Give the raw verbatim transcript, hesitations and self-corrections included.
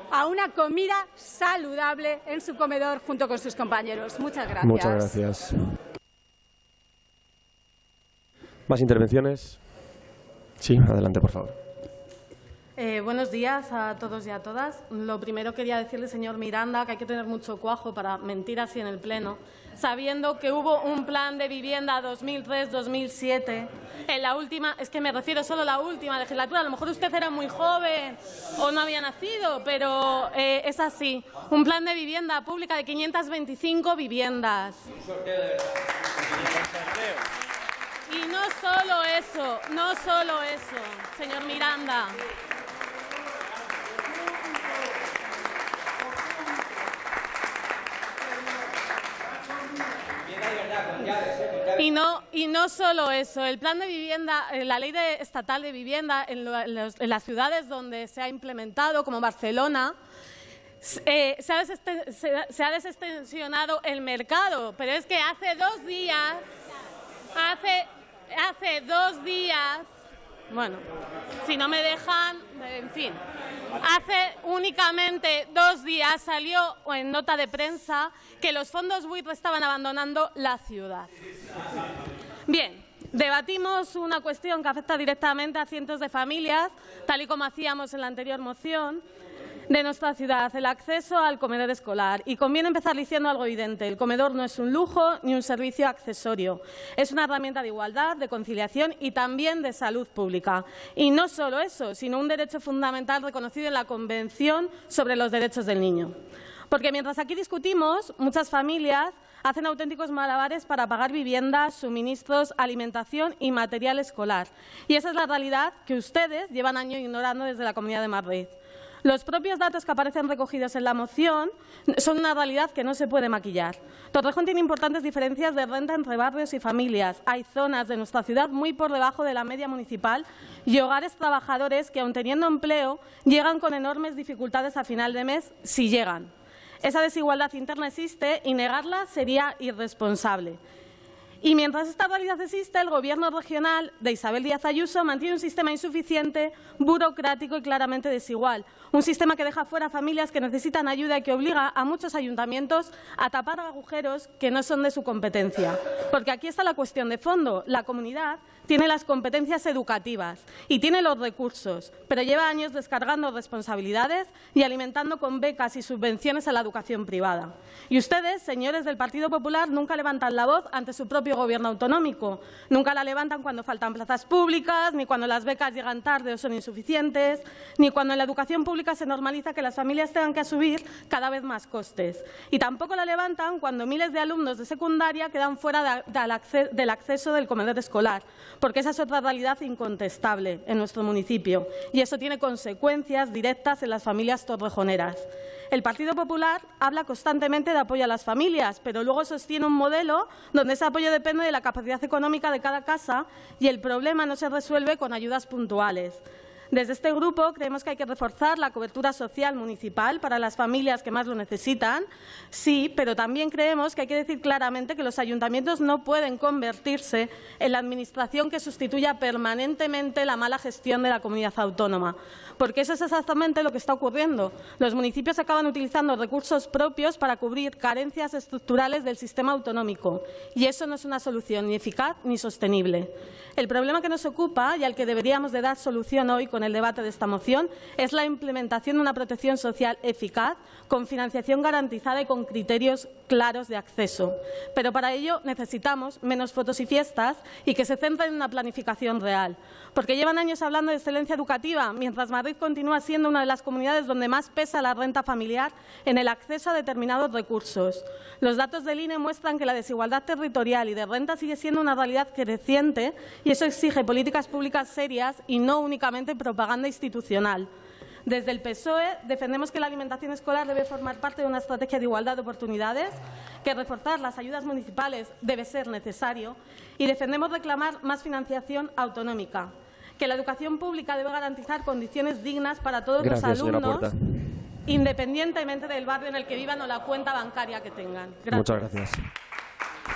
a una comida saludable en su comedor junto con sus compañeros. Muchas gracias. Muchas gracias. ¿Más intervenciones? Sí, adelante, por favor. Eh, buenos días a todos y a todas. Lo primero quería decirle, señor Miranda, que hay que tener mucho cuajo para mentir así en el Pleno, sabiendo que hubo un plan de vivienda dos mil tres dos mil siete. En la última, es que me refiero solo a la última legislatura, a lo mejor usted era muy joven o no había nacido, pero eh, es así. Un plan de vivienda pública de quinientas veinticinco viviendas. Y no solo eso, no solo eso, señor Miranda. Y no, y no solo eso, el plan de vivienda, la ley de, estatal de vivienda en, lo, en, los, en las ciudades donde se ha implementado, como Barcelona, eh, se, ha desesten, se, se ha desestensionado el mercado. Pero es que hace dos días, hace, hace dos días, bueno, si no me dejan, en fin. Hace únicamente dos días salió en nota de prensa que los fondos buitre estaban abandonando la ciudad. Bien, debatimos una cuestión que afecta directamente a cientos de familias, tal y como hacíamos en la anterior moción, de nuestra ciudad, el acceso al comedor escolar. Y conviene empezar diciendo algo evidente. El comedor no es un lujo ni un servicio accesorio. Es una herramienta de igualdad, de conciliación y también de salud pública. Y no solo eso, sino un derecho fundamental reconocido en la Convención sobre los Derechos del Niño. Porque mientras aquí discutimos, muchas familias hacen auténticos malabares para pagar viviendas, suministros, alimentación y material escolar. Y esa es la realidad que ustedes llevan años ignorando desde la Comunidad de Madrid. Los propios datos que aparecen recogidos en la moción son una realidad que no se puede maquillar. Torrejón tiene importantes diferencias de renta entre barrios y familias. Hay zonas de nuestra ciudad muy por debajo de la media municipal y hogares trabajadores que, aun teniendo empleo, llegan con enormes dificultades a final de mes, si llegan. Esa desigualdad interna existe y negarla sería irresponsable. Y mientras esta realidad existe, el Gobierno regional de Isabel Díaz Ayuso mantiene un sistema insuficiente, burocrático y claramente desigual. Un sistema que deja fuera a familias que necesitan ayuda y que obliga a muchos ayuntamientos a tapar agujeros que no son de su competencia. Porque aquí está la cuestión de fondo. La comunidad tiene las competencias educativas y tiene los recursos, pero lleva años descargando responsabilidades y alimentando con becas y subvenciones a la educación privada. Y ustedes, señores del Partido Popular, nunca levantan la voz ante su propio Gobierno autonómico. Nunca la levantan cuando faltan plazas públicas, ni cuando las becas llegan tarde o son insuficientes, ni cuando en la educación pública se normaliza que las familias tengan que asumir cada vez más costes. Y tampoco la levantan cuando miles de alumnos de secundaria quedan fuera de, de, del acceso del comedor escolar, porque esa es otra realidad incontestable en nuestro municipio y eso tiene consecuencias directas en las familias torrejoneras. El Partido Popular habla constantemente de apoyo a las familias, pero luego sostiene un modelo donde ese apoyo depende de la capacidad económica de cada casa y el problema no se resuelve con ayudas puntuales. Desde este grupo creemos que hay que reforzar la cobertura social municipal para las familias que más lo necesitan, sí, pero también creemos que hay que decir claramente que los ayuntamientos no pueden convertirse en la administración que sustituya permanentemente la mala gestión de la comunidad autónoma, porque eso es exactamente lo que está ocurriendo. Los municipios acaban utilizando recursos propios para cubrir carencias estructurales del sistema autonómico y eso no es una solución ni eficaz ni sostenible. El problema que nos ocupa y al que deberíamos de dar solución hoy con el debate de esta moción es la implementación de una protección social eficaz, con financiación garantizada y con criterios claros de acceso. Pero para ello necesitamos menos fotos y fiestas y que se centren en una planificación real. Porque llevan años hablando de excelencia educativa, mientras Madrid continúa siendo una de las comunidades donde más pesa la renta familiar en el acceso a determinados recursos. Los datos del I N E muestran que la desigualdad territorial y de renta sigue siendo una realidad creciente y eso exige políticas públicas serias y no únicamente propaganda institucional. Desde el P S O E defendemos que la alimentación escolar debe formar parte de una estrategia de igualdad de oportunidades, que reforzar las ayudas municipales debe ser necesario y defendemos reclamar más financiación autonómica, que la educación pública debe garantizar condiciones dignas para todos Gracias, los alumnos, independientemente del barrio en el que vivan o la cuenta bancaria que tengan. Gracias. Muchas gracias.